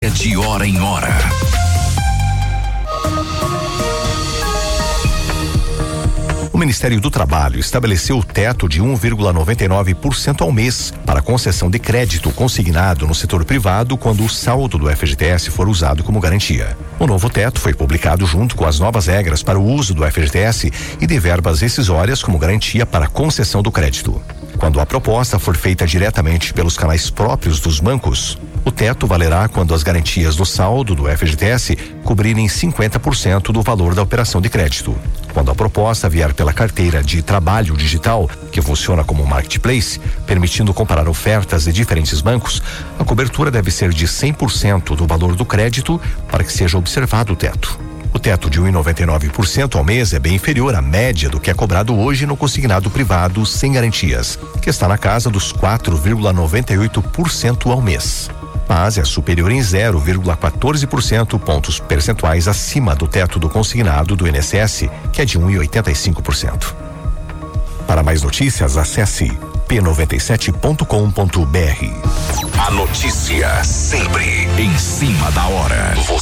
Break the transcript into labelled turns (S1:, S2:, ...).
S1: de hora em hora.
S2: O Ministério do Trabalho estabeleceu o teto de 1,99% ao mês para concessão de crédito consignado no setor privado quando o saldo do FGTS for usado como garantia. O novo teto foi publicado junto com as novas regras para o uso do FGTS e de verbas rescisórias como garantia para concessão do crédito. Quando a proposta for feita diretamente pelos canais próprios dos bancos, o teto valerá quando as garantias do saldo do FGTS cobrirem 50% do valor da operação de crédito. Quando a proposta vier pela carteira de trabalho digital, que funciona como marketplace, permitindo comparar ofertas de diferentes bancos, a cobertura deve ser de 100% do valor do crédito para que seja observado o teto. O teto de 1,99% ao mês é bem inferior à média do que é cobrado hoje no consignado privado sem garantias, que está na casa dos 4,98% ao mês. Mas é superior em 0,14% pontos percentuais acima do teto do consignado do INSS, que é de 1,85%. Para mais notícias, acesse p97.com.br.
S1: A notícia sempre em cima da hora.